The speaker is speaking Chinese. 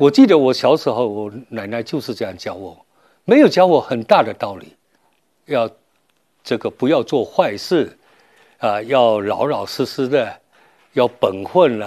我记得我小时候，我奶奶就是这样教我，没有教我很大的道理，要不要做坏事，要老老实实的，要本分了。